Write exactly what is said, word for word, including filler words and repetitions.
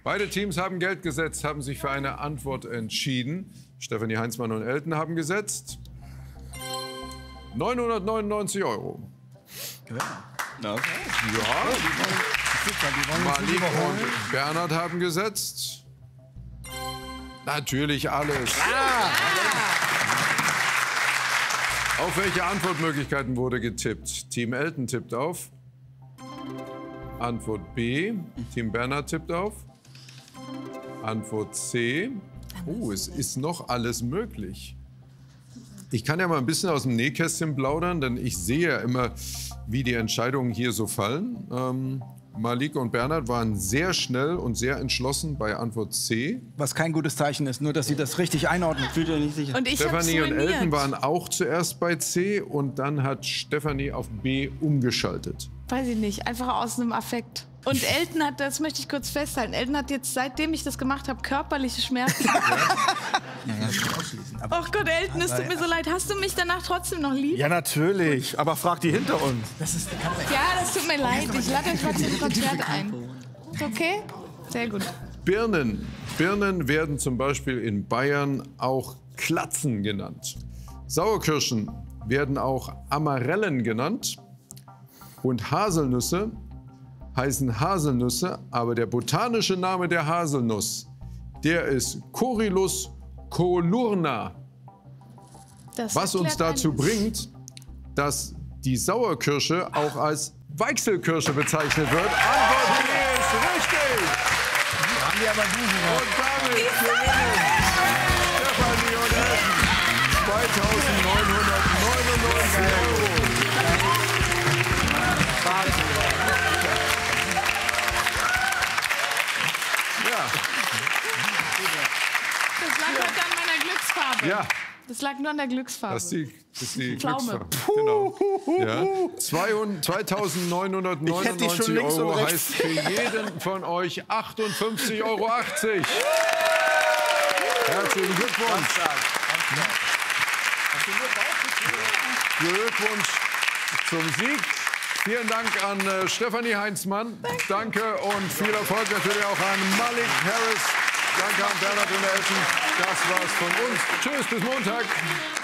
Beide Teams haben Geld gesetzt, haben sich für eine Antwort entschieden. Stefanie Heinzmann und Elton haben gesetzt neunhundertneunundneunzig Euro. Ja. Okay. Ja. Malik und Bernhard haben gesetzt. Natürlich alles. Ah. Auf welche Antwortmöglichkeiten wurde getippt? Team Elton tippt auf. Antwort B. Team Bernhard tippt auf. Antwort C. Oh, es ist noch alles möglich. Ich kann ja mal ein bisschen aus dem Nähkästchen plaudern, denn ich sehe ja immer, wie die Entscheidungen hier so fallen. Ähm, Malik und Bernhard waren sehr schnell und sehr entschlossen bei Antwort C. Was kein gutes Zeichen ist, nur dass sie das richtig einordnen. Fühlt ihr nicht sicher? Und ich Stefanie und Elton waren auch zuerst bei C und dann hat Stefanie auf B umgeschaltet. Weiß ich nicht, einfach aus einem Affekt. Und Elton hat, das möchte ich kurz festhalten, Elton hat jetzt, seitdem ich das gemacht habe, körperliche Schmerzen. Ja? Naja, das kann ausschließen. Oh Gott, Elton, es tut mir so leid. Hast du mich danach trotzdem noch lieb? Ja, natürlich. Aber frag die hinter uns. Das ist ja, das tut mir leid. Ich lade euch mal zum Konzert ein. Okay? Sehr gut. Birnen. Birnen werden zum Beispiel in Bayern auch Klatzen genannt. Sauerkirschen werden auch Amarellen genannt. Und Haselnüsse heißen Haselnüsse, aber der botanische Name der Haselnuss, der ist Corylus colurna. Das was uns dazu bringt, dass die Sauerkirsche auch als Weichselkirsche bezeichnet wird. Antwort B ist richtig. haben wir aber und damit gewinnen Stefanie und Elton zweitausendneunhundertneunundneunzig Euro. Das lag heute an meiner Glücksfarbe. Ja. Das lag nur an der Glücksfarbe. Das ist die, das ist die Pflaume. Genau. Ja. zweitausendneunhundertneunundneunzig Euro heißt für jeden von euch achtundfünfzig Euro achtzig. Herzlichen Glückwunsch. Glückwunsch zum Sieg. Vielen Dank an äh, Stefanie Heinzmann. Danke. Danke und viel Erfolg natürlich auch an Malik Harris. Danke an Bernhard und Elton. Das war's von uns. Tschüss, bis Montag.